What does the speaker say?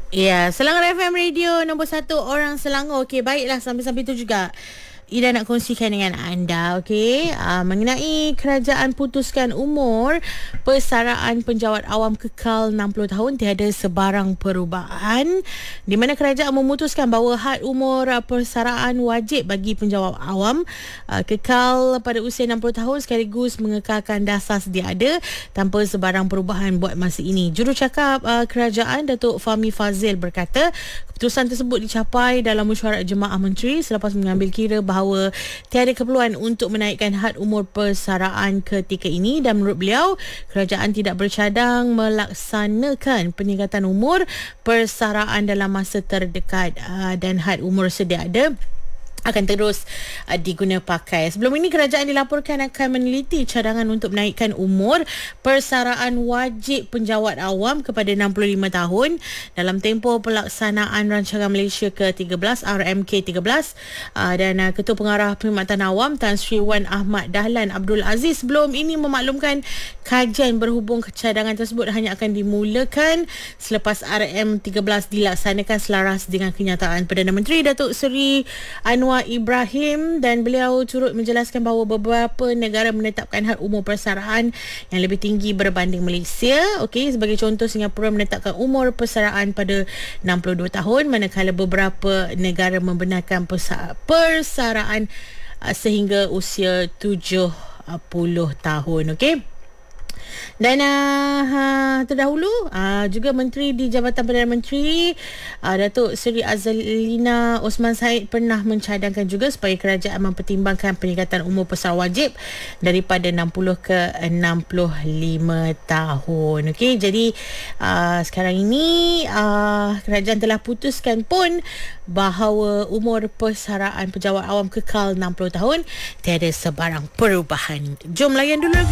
Ya, Selangor FM Radio nombor 1 orang Selangor. Okey, baiklah, sambil-sambil tu juga Ida nak kongsikan dengan anda, okey, mengenai kerajaan putuskan umur persaraan penjawat awam kekal 60 tahun tiada sebarang perubahan, di mana kerajaan memutuskan bahawa had umur persaraan wajib bagi penjawat awam kekal pada usia 60 tahun sekaligus mengekalkan dasar sedia ada tanpa sebarang perubahan buat masa ini. Jurucakap kerajaan Datuk Fahmi Fazil berkata, keputusan tersebut dicapai dalam mesyuarat Jemaah Menteri selepas mengambil kira bahawa tiada keperluan untuk menaikkan had umur persaraan ketika ini, dan menurut beliau kerajaan tidak bercadang melaksanakan peningkatan umur persaraan dalam masa terdekat, dan had umur sedia ada akan terus diguna pakai. Sebelum ini kerajaan dilaporkan akan meneliti cadangan untuk menaikkan umur persaraan wajib penjawat awam kepada 65 tahun dalam tempoh pelaksanaan rancangan Malaysia ke-13 RMK 13, dan Ketua Pengarah Perkhidmatan Awam Tan Sri Wan Ahmad Dahlan Abdul Aziz sebelum ini memaklumkan kajian berhubung cadangan tersebut hanya akan dimulakan selepas RM13 dilaksanakan selaras dengan kenyataan Perdana Menteri Datuk Seri Anwar Ibrahim, dan beliau turut menjelaskan bahawa beberapa negara menetapkan had umur persaraan yang lebih tinggi berbanding Malaysia. Okey, sebagai contoh, Singapura menetapkan umur persaraan pada 62 tahun manakala beberapa negara membenarkan persaraan sehingga usia 70 tahun. Okey. Dan terdahulu juga Menteri di Jabatan Perdana Menteri Datuk Seri Azalina Osman Said pernah mencadangkan juga supaya kerajaan mempertimbangkan peningkatan umur persaraan wajib daripada 60 ke 65 tahun. Okey, jadi sekarang ini kerajaan telah putuskan pun bahawa umur persaraan penjawat awam kekal 60 tahun, tiada sebarang perubahan. Jom layan dulu.